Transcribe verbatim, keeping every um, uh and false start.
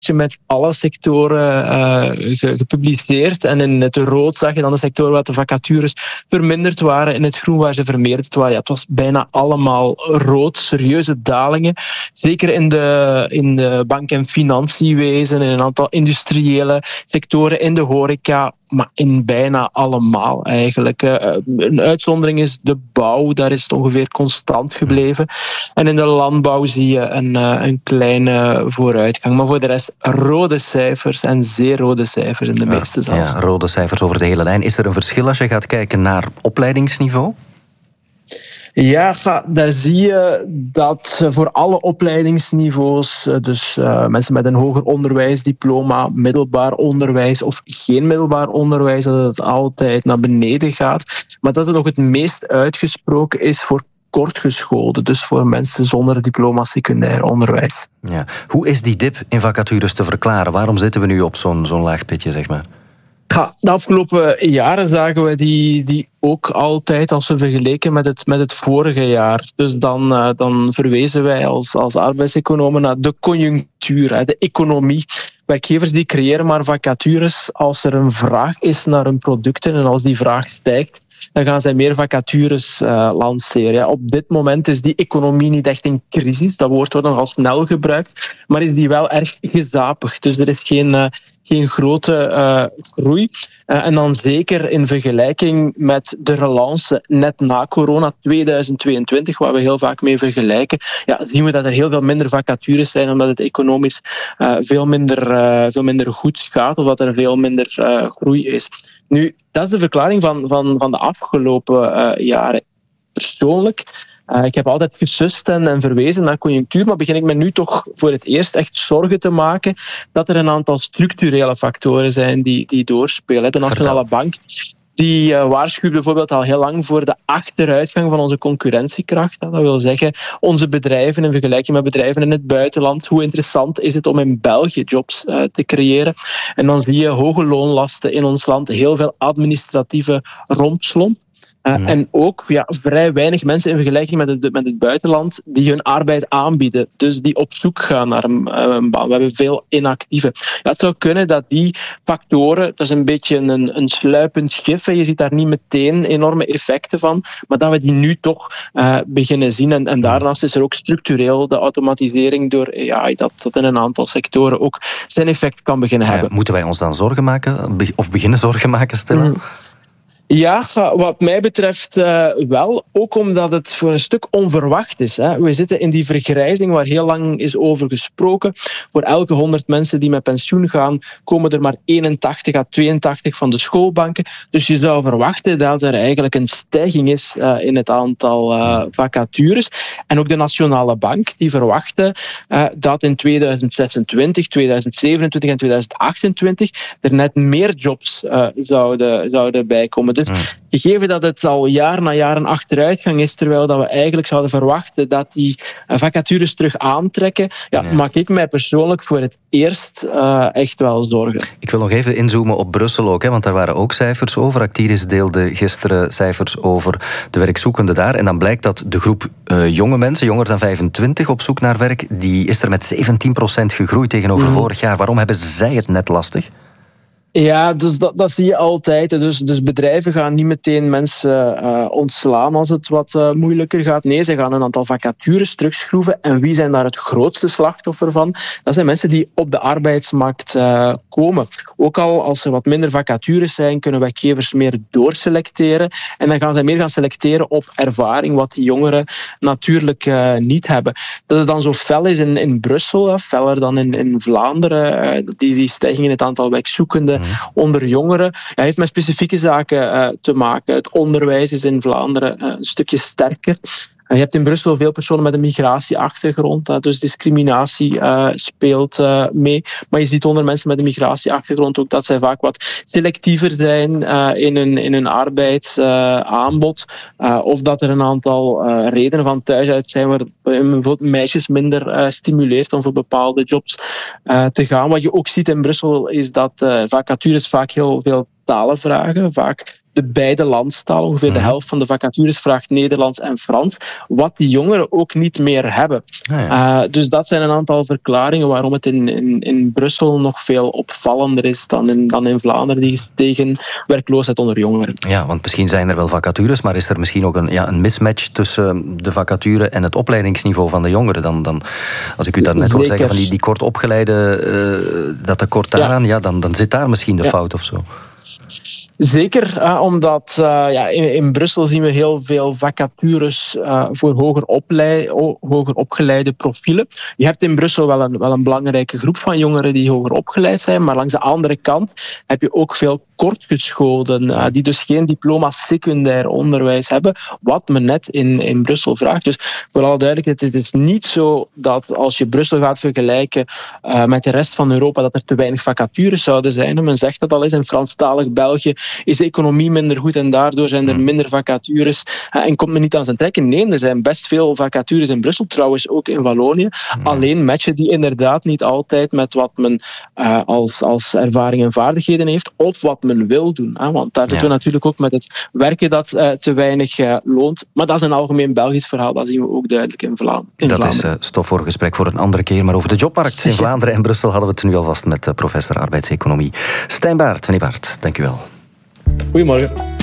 met alle sectoren uh, gepubliceerd. En in het rood zag je dan de sectoren waar de vacatures verminderd waren, in het groen waar ze vermeerderd waren. Ja, het was bijna allemaal rood, serieuze dalingen. Zeker in de, in de bank- en financiewezen, in een aantal industriële sectoren, in de horeca, maar in bijna allemaal eigenlijk. Een uitzondering is de bouw, daar is het ongeveer constant gebleven. En in de landbouw zie je een, een kleine vooruitgang. Maar voor de rest rode cijfers en zeer rode cijfers in de ja, meeste zelfs. Ja, rode cijfers over de hele lijn. Is er een verschil als je gaat kijken naar opleidingsniveau? Ja, daar zie je dat voor alle opleidingsniveaus, dus uh, mensen met een hoger onderwijsdiploma, middelbaar onderwijs of geen middelbaar onderwijs, dat het altijd naar beneden gaat. Maar dat het nog het meest uitgesproken is voor kortgeschoolden, dus voor mensen zonder diploma secundair onderwijs. Ja. Hoe is die dip in vacatures te verklaren? Waarom zitten we nu op zo'n, zo'n laag pitje, zeg maar? Ja, de afgelopen jaren zagen we die, die ook altijd als we vergeleken met het, met het vorige jaar. Dus dan, uh, dan verwezen wij als, als arbeidseconomen naar de conjunctuur, de economie. Werkgevers die creëren maar vacatures als er een vraag is naar hun producten en als die vraag stijgt, dan gaan zij meer vacatures uh, lanceren. Ja, op dit moment is die economie niet echt in crisis. Dat woord wordt nogal snel gebruikt. Maar is die wel erg gezapig. Dus er is geen, uh, geen grote uh, groei. Uh, en dan zeker in vergelijking met de relance net na corona tweeduizend tweeëntwintig, waar we heel vaak mee vergelijken, ja, zien we dat er heel veel minder vacatures zijn, omdat het economisch uh, veel, minder, uh, veel minder goed gaat, of dat er veel minder uh, groei is. Nu, dat is de verklaring van, van, van de afgelopen uh, jaren. Persoonlijk, uh, ik heb altijd gesust en, en verwezen naar conjunctuur, maar begin ik me nu toch voor het eerst echt zorgen te maken dat er een aantal structurele factoren zijn die, die doorspelen. De Nationale Bank die uh, waarschuwt bijvoorbeeld al heel lang voor de achteruitgang van onze concurrentiekracht. Dat wil zeggen, onze bedrijven in vergelijking met bedrijven in het buitenland, hoe interessant is het om in België jobs uh, te creëren? En dan zie je hoge loonlasten in ons land, heel veel administratieve rompslomp. Uh, mm. En ook ja, vrij weinig mensen in vergelijking met het, met het buitenland die hun arbeid aanbieden. Dus die op zoek gaan naar een, een baan. We hebben veel inactieven. Ja, het zou kunnen dat die factoren, dat is een beetje een, een sluipend gif. Je ziet daar niet meteen enorme effecten van. Maar dat we die nu toch uh, beginnen zien. En, en daarnaast is er ook structureel de automatisering door A I, dat, dat in een aantal sectoren ook zijn effect kan beginnen ja, hebben. Moeten wij ons dan zorgen maken? Of beginnen zorgen maken, Stella? Mm. Ja, wat mij betreft uh, wel. Ook omdat het voor een stuk onverwacht is. Hè. We zitten in die vergrijzing waar heel lang is over gesproken. Voor elke honderd mensen die met pensioen gaan, komen er maar eenentachtig à tweeëntachtig van de schoolbanken. Dus je zou verwachten dat er eigenlijk een stijging is uh, in het aantal uh, vacatures. En ook de Nationale Bank die verwachtte uh, dat in tweeduizend zesentwintig, tweeduizend zevenentwintig en tweeduizend achtentwintig er net meer jobs uh, zouden, zouden bijkomen. Dus gegeven dat het al jaar na jaar een achteruitgang is, terwijl dat we eigenlijk zouden verwachten dat die vacatures terug aantrekken, ja, ja. maak ik mij persoonlijk voor het eerst uh, echt wel zorgen. Ik wil nog even inzoomen op Brussel ook, hè, want daar waren ook cijfers over. Actiris deelde gisteren cijfers over de werkzoekenden daar. En dan blijkt dat de groep uh, jonge mensen, jonger dan vijfentwintig, op zoek naar werk, die is er met zeventien procent gegroeid tegenover mm. vorig jaar. Waarom hebben zij het net lastig? Ja, dus dat, dat zie je altijd. Dus, dus bedrijven gaan niet meteen mensen uh, ontslaan als het wat uh, moeilijker gaat. Nee, ze gaan een aantal vacatures terugschroeven. En wie zijn daar het grootste slachtoffer van? Dat zijn mensen die op de arbeidsmarkt uh, komen. Ook al als er wat minder vacatures zijn, kunnen werkgevers meer doorselecteren. En dan gaan ze meer gaan selecteren op ervaring, wat die jongeren natuurlijk uh, niet hebben. Dat het dan zo fel is in, in Brussel, uh, feller dan in, in Vlaanderen, uh, die, die stijging in het aantal werkzoekenden onder jongeren, ja, heeft met specifieke zaken uh, te maken. Het onderwijs is in Vlaanderen uh, een stukje sterker. Je hebt in Brussel veel personen met een migratieachtergrond, dus discriminatie uh, speelt uh, mee. Maar je ziet onder mensen met een migratieachtergrond ook dat zij vaak wat selectiever zijn uh, in hun, in hun arbeidsaanbod. Uh, uh, of dat er een aantal uh, redenen van thuis uit zijn waar bijvoorbeeld meisjes minder uh, stimuleert om voor bepaalde jobs uh, te gaan. Wat je ook ziet in Brussel is dat uh, vacatures vaak heel veel talen vragen, vaak de beide landstalen. Ongeveer de helft van de vacatures vraagt Nederlands en Frans. Wat die jongeren ook niet meer hebben. Ah, ja. uh, dus dat zijn een aantal verklaringen waarom het in, in, in Brussel nog veel opvallender is dan in, dan in Vlaanderen, die tegen werkloosheid onder jongeren. Ja, want misschien zijn er wel vacatures, maar is er misschien ook een, ja, een mismatch tussen de vacature en het opleidingsniveau van de jongeren? Dan, dan, als ik u dat net hoor zeggen, van die, die kort opgeleide, uh, dat tekort daaraan, ja. Ja, dan, dan zit daar misschien de ja. fout of zo. Zeker, uh, omdat uh, ja, in, in Brussel zien we heel veel vacatures uh, voor hoger, oplei, o, hoger opgeleide profielen. Je hebt in Brussel wel een, wel een belangrijke groep van jongeren die hoger opgeleid zijn, maar langs de andere kant heb je ook veel kortgeschoolden, uh, die dus geen diploma secundair onderwijs hebben, wat men net in, in Brussel vraagt. Dus voor alle duidelijkheid, het is niet zo dat als je Brussel gaat vergelijken uh, met de rest van Europa, dat er te weinig vacatures zouden zijn. Men zegt dat al eens, in Franstalig België is de economie minder goed en daardoor zijn er minder vacatures uh, en komt men niet aan zijn trekken. Nee, er zijn best veel vacatures in Brussel, trouwens ook in Wallonië. Alleen matchen die inderdaad niet altijd met wat men uh, als, als ervaring en vaardigheden heeft, of wat men wil doen. Hè? Want daar zitten ja. we natuurlijk ook met het werken dat uh, te weinig uh, loont. Maar dat is een algemeen Belgisch verhaal, dat zien we ook duidelijk in, Vla- in dat Vlaanderen. Dat is uh, stof voor een gesprek voor een andere keer. Maar over de jobmarkt in Vlaanderen en Brussel hadden we het nu alvast met uh, professor arbeidseconomie Stijn Baert. Meneer Baert, dank u wel. Goedemorgen.